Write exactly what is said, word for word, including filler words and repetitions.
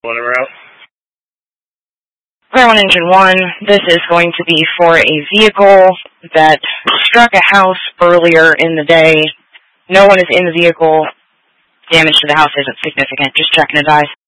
Whatever else. Ground Engine one, this is going to be for a vehicle that struck a house earlier in the day. No one is in the vehicle. Damage to the house isn't significant. Just checking it, guys.